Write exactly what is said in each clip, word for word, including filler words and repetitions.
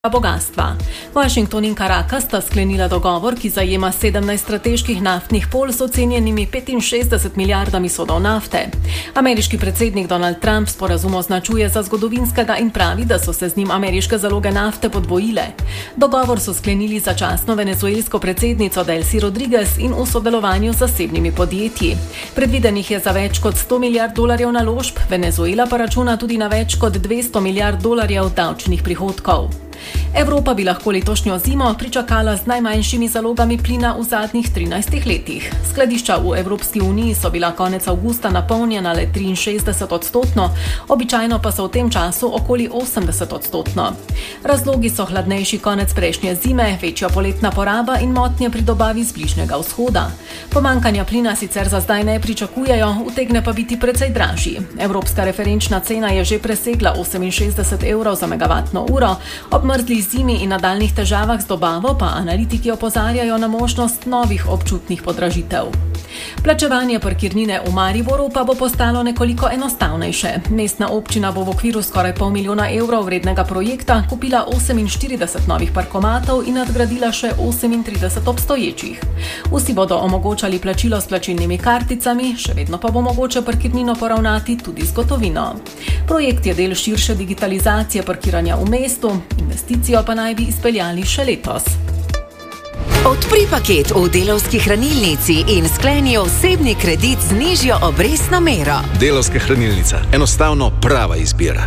bogatstva. Washington in Caracas sta sklenila dogovor, ki zajema sedemnajst strateških naftnih polj s ocenjenimi petinšestdeset milijardami sodov nafte. Ameriški predsednik Donald Trump sporazum označuje za zgodovinskega in pravi, da so se z njim ameriške zaloge nafte podvojile. Dogovor so sklenili začasno venezuelsko predsednico Delcy Rodriguez in v sodelovanju z zasebnimi podjetji. Predvidenih je za več kot sto milijard dolarjev naložb, Venezuela pa računa tudi na več kot dvesto milijard dolarjev davčnih prihodkov. Evropa bi lahko letošnjo zimo pričakala z najmanjšimi zalogami plina v zadnjih trinajstih letih. Skladišča v Evropski uniji so bila konec avgusta napolnjena le triinšestdeset odstotno, običajno pa so v tem času okoli osemdeset odstotno. Razlogi so hladnejši konec prejšnje zime, večja poletna poraba in motnje pri dobavi z Bližnjega vzhoda. Pomanjkanja plina sicer za zdaj ne pričakujejo, utegne pa biti precej dražji. Evropska referenčna cena je že presegla oseminšestdeset evrov za megavatno uro, ob mrzli zimi in nadaljnih težavah z dobavo pa analitiki opozarjajo na možnost novih občutnih podražitev. Plačevanje parkirnine v Mariboru pa bo postalo nekoliko enostavnejše. Mestna občina bo v okviru skoraj pol milijona evrov vrednega projekta kupila oseminštirideset novih parkomatov in nadgradila še osemintrideset obstoječih. Vsi bodo omogočali plačilo s plačilnimi karticami, še vedno pa bo mogoče parkirnino poravnati tudi z gotovino. Projekt je del širše digitalizacije parkiranja v mestu, investicijo pa naj bi izpeljali še letos. Odpri paket v Delavski hranilnici in skleni osebni kredit z nižjo obrestno mero. Delavska hranilnica. Enostavno prava izbira.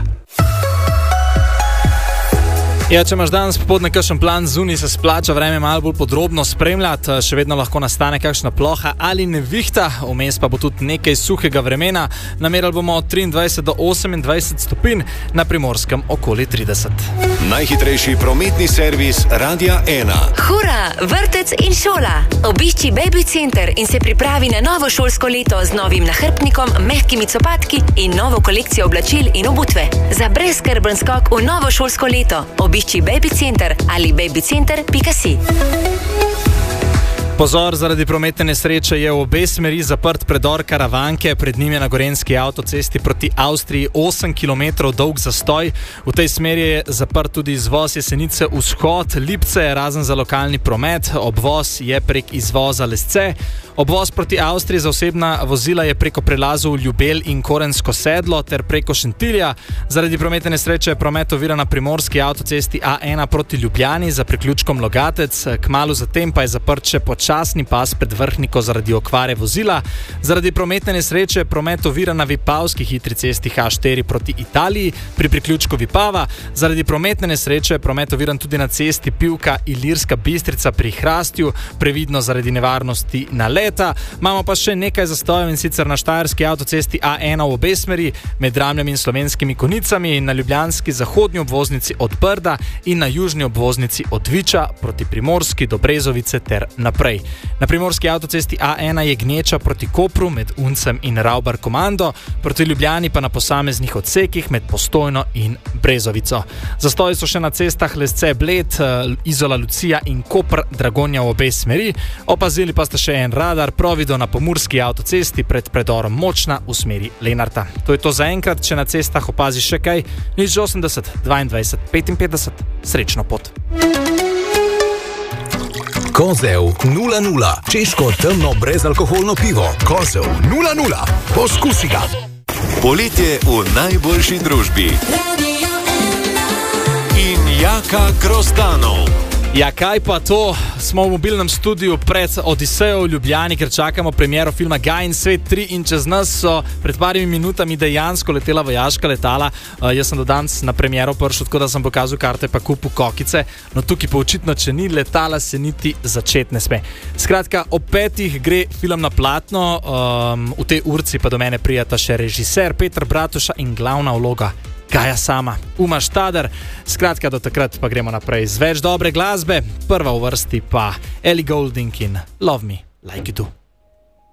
Ja, če imaš danes popoldne kakšen plan zunaj, se splača vreme malo bolj podrobno spremljati, še vedno lahko nastane kakšna ploha ali nevihta, vmes pa bo tudi nekaj suhega vremena. Namerali bomo od triindvajset do osemindvajset stopinj, na Primorskem okoli trideset. Najhitrejši prometni servis Radia ena. Hura, vrtec in šola. Obišči Baby Center in se pripravi na novo šolsko leto z novim nahrbtnikom, mehkimi copatki in novo kolekcijo oblačil in obutve. Za brezskrben skok v novo šolsko leto obišči Baby Center ali babycenter pika si. Pozor, zaradi prometne nesreče je v obe smeri zaprt predor Karavanke, pred njim je na gorenjski avtocesti proti Avstriji osem kilometrov dolg zastoj. V tej smeri je zaprt tudi izvoz Jesenice vzhod, Lipce, razen za lokalni promet, obvoz je prek izvoza Lesce. Obvoz proti Avstriji za osebna vozila je preko prelazov Ljubelj in Korensko sedlo ter preko Šentilja. Zaradi prometne nesreče je promet oviran na primorski avtocesti A ena proti Ljubljani za priključkom Logatec, kmalu zatem pa je zaprt še počasni pas pred Vrhniko zaradi okvare vozila. Zaradi prometne nesreče je promet oviran na Vipavski hitri cesti H štiri proti Italiji pri priključku Vipava. Zaradi prometne nesreče je promet oviran tudi na cesti Pivka Ilirska Bistrica pri Hrastju, previdno zaradi nevarnosti na leta. Imamo pa še nekaj zastojev, in sicer na štajerski avtocesti A ena v obe smeri med Dramljami in Slovenskimi Konicami, na ljubljanski zahodnji obvoznici od Brda in na južni obvoznici od Viča proti Primorski do Brezovice ter naprej. Na primorski avtocesti A ena je gneča proti Kopru med Uncem in Ravbar Komando, proti Ljubljani pa na posameznih odsekih med Postojno in Brezovico. Zastoji so še na cestah Lesce Bled, Izola Lucija in Koper Dragonja v obe smeri. Opazili pa ste še en radar Provido na pomurski avtocesti pred predorom Močna v smeri Lenarta. To je to za enkrat, če na cestah opaziš še kaj, nič osemdeset, dvaindvajset, petinpetdeset. Srečno pot. Kozel nula nula. Češko temno brezalkoholno pivo. Kozel nula nula. Poskusi ga. Poletje v najboljši družbi. In Jaka Grostanov. Ja, kaj pa to? Smo v mobilnem studiu pred Odisejo v Ljubljani, ker čakamo premiero filma Gaj in svet tri in čez nas so pred parimi minutami dejansko letela vojaška letala. Uh, jaz sem do danes na premiero prišel, tako da sem pokazal karte pa kupil kokice, no tukaj pa očitno, če ni letala, se niti začet ne sme. Skratka, ob petih gre film na platno, um, v tej urci pa do mene prijata še režiser Peter Bratuša in glavna vloga Gaja sama, Uma Štader. Skratka, do takrat pa gremo naprej z več dobre glasbe. Prva v vrsti pa Ellie Goulding in Love Me Like You Do.